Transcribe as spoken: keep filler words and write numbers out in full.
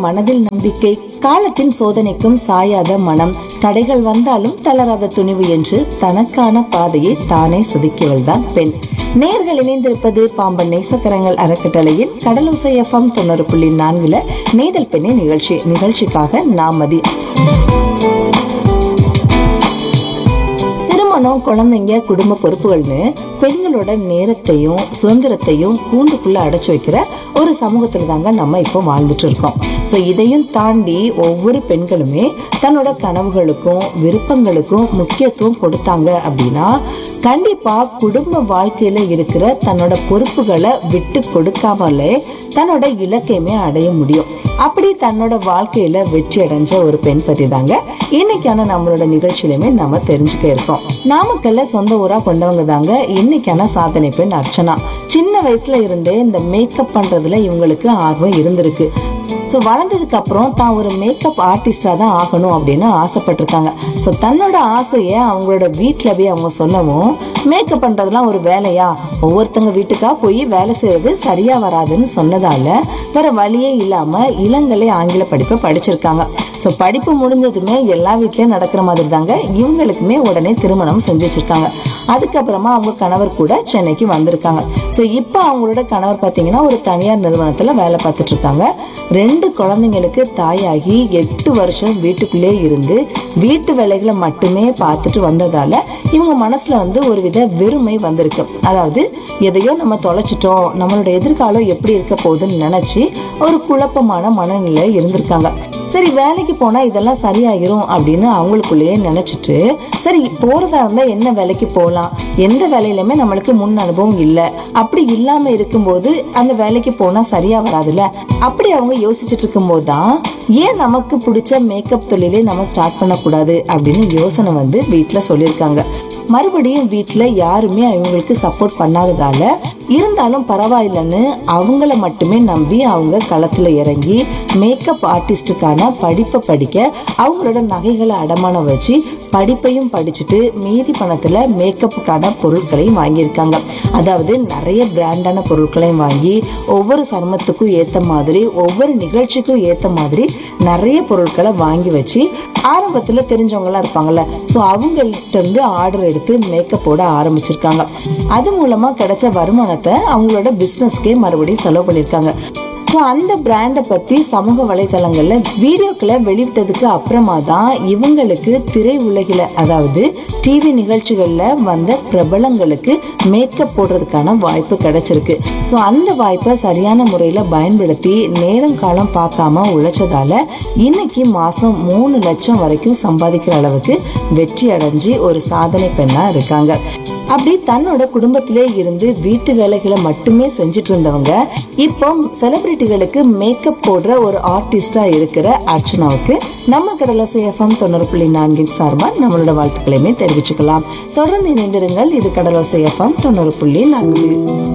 மனதில் நம்பிக்கை, காலத்தின் சோதனைக்கும் சாயாத மனம், தடைகள் வந்தாலும் தளராத துணிவு என்று தனக்கான பாதையை தானே செதுக்கியவள் தான் பெண். நேர்கள் இணைந்திருப்பது பாம்பன் நேசக்கரங்கள் அறக்கட்டளையின் கடலோசை எஃப்எம் தொண்ணூறு புள்ளி நான்குல நேதல் பெண்ணை நிகழ்ச்சி. நிகழ்ச்சிக்காக நாமதி. திருமணம், குழந்தைங்க, குடும்ப பொறுப்புகள்னு பெண்களோட நேரத்தையும் சுதந்திரத்தையும் கூண்டுக்குள்ள அடைச்சு வைக்கிற ஒரு சமூகத்துல தாங்க நம்ம இப்போ வாழ்ந்துட்டு இருக்கோம். ஸோ இதையும் தாண்டி ஒவ்வொரு பெண்களுமே தன்னோட கனவுகளுக்கும் விருப்பங்களுக்கும் முக்கியத்துவம் கொடுத்தாங்க அப்படின்னா கண்டிப்பா குடும்ப வாழ்க்கையில இருக்கிற தன்னோட பொறுப்புகளை விட்டு கொடுக்காமலே தன்னோட இலக்கையுமே அடைய முடியும். அப்படி தன்னோட வாழ்க்கையில வெற்றி அடைஞ்ச ஒரு பெண் பத்தி தாங்க இன்னைக்கான நம்மளோட நிகழ்ச்சியிலுமே நம்ம தெரிஞ்சுக்க இருக்கோம். நாமக்கல்ல சொந்த ஊரா கொண்டவங்க தாங்க இன்னைக்கான சாதனை பெண் அர்ச்சனா. சின்ன வயசுல இருந்தே இந்த மேக்கப் பண்றதுல இவங்களுக்கு ஆர்வம் இருந்திருக்கு. ஸோ வளர்ந்ததுக்கு அப்புறம் தான் ஒரு மேக்கப் ஆர்டிஸ்டா தான் ஆகணும் அப்படின்னு ஆசைப்பட்டிருக்காங்க. ஸோ தன்னோட ஆசையை அவங்களோட வீட்டில் போய் அவங்க சொல்லவும், மேக்கப் பண்றதுலாம் ஒரு வேலையா, ஒவ்வொருத்தங்க வீட்டுக்கா போய் வேலை செய்யறது சரியா வராதுன்னு சொன்னதால வேற வழியே இல்லாம இளங்கலை ஆங்கில படிப்பை படிச்சிருக்காங்க. ஸோ படிப்பு முடிஞ்சதுமே எல்லா வீட்லயும் நடக்கிற மாதிரி தாங்க இவங்களுக்குமே உடனே திருமணம் செஞ்சு வச்சிருக்காங்க. அதுக்கப்புறமா அவங்க கணவர் கூட சென்னைக்கு வந்திருக்காங்க. ஸோ இப்போ அவங்களோட கணவர் பார்த்தீங்கன்னா ஒரு தனியார் நிறுவனத்துல வேலை பார்த்துட்டு இருக்காங்க. ரெண்டு குழந்தைங்களுக்கு தாயாகி எட்டு வருஷம் வீட்டுக்குள்ளே இருந்து வீட்டு வேலைகளை மட்டுமே பார்த்துட்டு வந்ததால இவங்க மனசுல வந்து ஒரு வித வெறுமை வந்திருக்கு. அதாவது எதையோ நம்ம தொலைச்சிட்டோம், நம்மளோட எதிர்காலம் எப்படி இருக்க போகுதுன்னு நினைச்சு ஒரு குழப்பமான மனநிலை இருந்திருக்காங்க. சரி, வேலைக்கு போனா இதெல்லாம் சரியாயிரும் அப்படின்னு அவங்களுக்குள்ளேயே நினைச்சிட்டு, சரி போறதா இருந்தா என்ன வேலைக்கு போகலாம், எந்த வேலையிலுமே நம்மளுக்கு முன் அனுபவம் இல்லை, அப்படி இல்லாம இருக்கும்போது அந்த வேலைக்கு போனா சரியா வராதுல்ல, அப்படி அவங்க யோசிச்சுட்டு இருக்கும் போதுதான் ஏன் நமக்கு பிடிச்ச மேக்கப் தொழிலே நம்ம ஸ்டார்ட் பண்ணக்கூடாது அப்படின்னு யோசனை வந்து வீட்டுல சொல்லியிருக்காங்க. மறுபடியும் வீட்டுல யாருமே அவங்களுக்கு சப்போர்ட் பண்ணாததால இருந்தாலும் பரவாயில்லைன்னு அவங்கள மட்டுமே நம்பி அவங்க களத்துல இறங்கி மேக்கப் ஆர்டிஸ்டுக்கான படிப்பை படிக்க அவங்களோட நகைகளை அடமானம் வச்சு படிப்பையும் படிச்சுட்டு மீதி பணத்துல மேக்கப்புக்கான பொருட்களையும் வாங்கியிருக்காங்க. அதாவது நிறைய பிராண்டான பொருட்களையும் வாங்கி ஒவ்வொரு சருமத்துக்கும் ஏத்த மாதிரி ஒவ்வொரு நிகழ்ச்சிக்கும் ஏத்த மாதிரி நிறைய பொருட்களை வாங்கி வச்சு ஆரம்பத்துல தெரிஞ்சவங்க எல்லாம் இருப்பாங்கல்ல, சோ அவங்கள்ட்ட இருந்து ஆர்டர் எடுத்து மேக்கப் போட ஆரம்பிச்சிருக்காங்க. அது மூலமா கிடைச்ச வருமானத்தை அவங்களோட பிசினஸ்க்கே மறுபடியும் செலவு பண்ணிருக்காங்க. ஸோ அந்த பிராண்டை பத்தி சமூக வலைதளங்கள்ல வீடியோக்களை வெளியிட்டதுக்கு அப்புறமா தான் இவங்களுக்கு திரை உலகில, அதாவது டிவி நிகழ்ச்சிகள்ல வந்த பிரபலங்களுக்கு மேக்கப் போடுறதுக்கான வாய்ப்பு கிடைச்சிருக்கு. ஸோ அந்த வாய்ப்பை சரியான முறையில பயன்படுத்தி நேரம் காலம் பார்க்காம உழைச்சதால இன்னைக்கு மாசம் மூணு லட்சம் வரைக்கும் சம்பாதிக்கிற அளவுக்கு வெற்றி அடைஞ்சு ஒரு சாதனை பெண்ணா இருக்காங்க. அப்படி தன்னோட குடும்பத்திலே இருந்து வீட்டு வேலைகளை மட்டுமே செஞ்சுட்டு இருந்தவங்க இப்போ செலிபிரிட்டிகளுக்கு மேக்கப் போடுற ஒரு ஆர்டிஸ்டா இருக்கிற அர்ச்சனாவுக்கு நம்ம கடலோசை எஃப்எம் தொண்ணூறு புள்ளி நான்கின் சார்பா நம்மளோட வாழ்த்துக்களையுமே தெரிவிச்சுக்கலாம். தொடர்ந்து இணைந்திருங்கள். இது கடலோசை எஃப்எம் தொண்ணூறு புள்ளி நான்கு.